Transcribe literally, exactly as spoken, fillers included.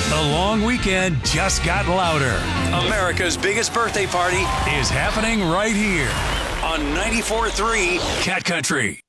The long weekend just got louder. America's biggest birthday party is happening right here on ninety-four point three Cat Country.